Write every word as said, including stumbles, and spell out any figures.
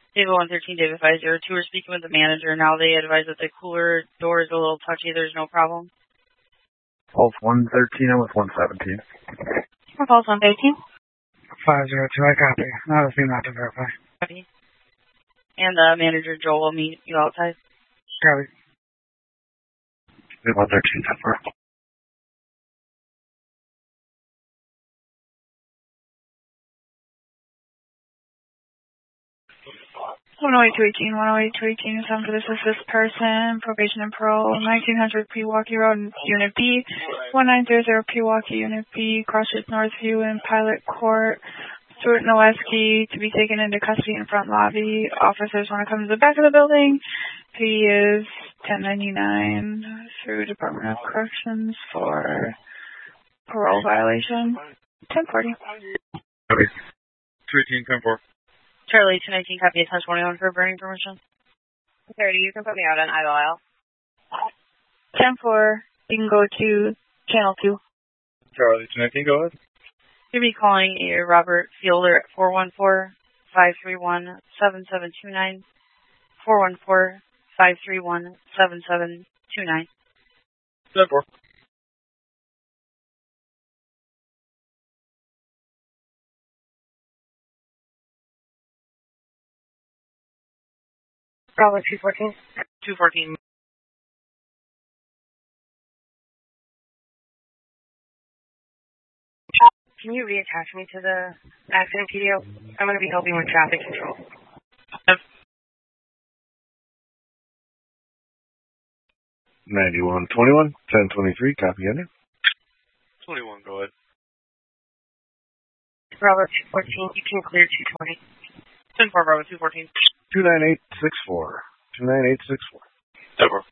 David one thirteen, David five zero two are speaking with the manager. Now they advise that the cooler door is a little touchy. There's no problem. Pulse one thirteen, I'm with one seventeen. Pulse one thirteen. five zero two, I copy. Now the female to verify. Copy. And the manager, Joel, will meet you outside. Copy. one thirteen, ten four. one oh eight two eighteen, one oh eight two eighteen, time for this assist person, probation and parole, nineteen hundred Pewaukee Road, Unit B, one nine zero zero Pewaukee, Unit B, Crossroads Northview in Pilot Court, Stuart Noweski to be taken into custody in front lobby. Officers want to come to the back of the building. Fee is ten ninety-nine through Department of Corrections for parole violation. ten forty. Copy. two eighteen, ten four. Charlie two nineteen, copy ten twenty-one for burning permission. thirty, you can put me out on idle aisle. ten four, you can go to channel two. Charlie two nineteen, go ahead. You'll be calling a Robert Fielder at four one four, five three one, seven seven two nine, four one four, five three one, seven seven two nine. ten four. Bravo two fourteen. two fourteen. Can you reattach me to the accident P D O? I'm going to be helping with traffic control. ninety-one twenty-one, ten twenty-three, copy enter. twenty-one, go ahead. Bravo two fourteen, you can clear two twenty. ten four, Bravo two fourteen. two nine eight six four. two nine eight six four. ten four.